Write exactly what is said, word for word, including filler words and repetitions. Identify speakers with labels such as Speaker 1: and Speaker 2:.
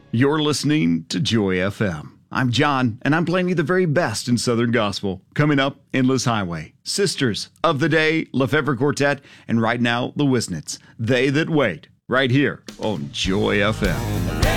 Speaker 1: You're listening to Joy F M. I'm John, and I'm playing you the very best in Southern Gospel. Coming up, Endless Highway, Sisters of the Day, Lefevre Quartet, and right now, the Wisnets, They That Wait, right here on Joy F M.